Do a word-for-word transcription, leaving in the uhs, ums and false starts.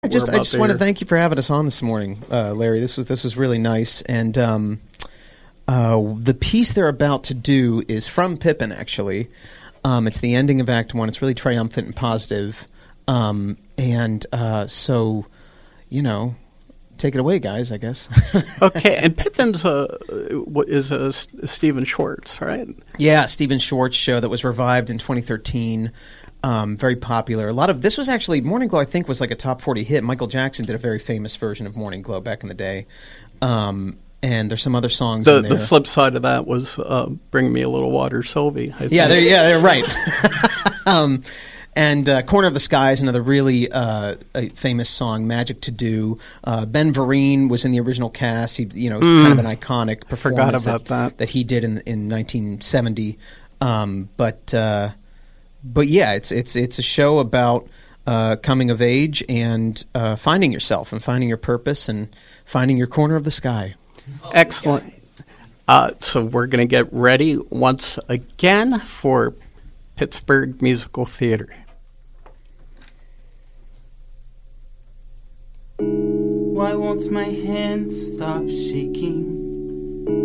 I just I just want to thank you for having us on this morning, uh, Larry. This was this was really nice, and um, uh, the piece they're about to do is from Pippin. Actually, um, it's the ending of Act One. It's really triumphant and positive, um, and uh, so you know, take it away, guys. I guess. Okay, and Pippin's a, is a Stephen Schwartz, right? Yeah, Stephen Schwartz show that was revived in twenty thirteen. Um, very popular. A lot of this was actually Morning Glow. I think was like a top forty hit. Michael Jackson did a very famous version of Morning Glow back in the day. Um, and there's some other songs. The, in there. the flip side of that was uh, "Bring Me a Little Water," Sylvie. I think. Yeah, they're, yeah, they're right. um, and uh, "Corner of the Sky" is another really uh, a famous song. "Magic to Do." Uh, Ben Vereen was in the original cast. He, you know, it's mm. kind of an iconic performance about that, that. that he did in in nineteen seventy. Um, but uh, But yeah, it's it's it's a show about uh, coming of age and uh, finding yourself and finding your purpose and finding your corner of the sky. Excellent. Uh, so we're going to get ready once again for Pittsburgh Musical Theater. Why won't my hand stop shaking?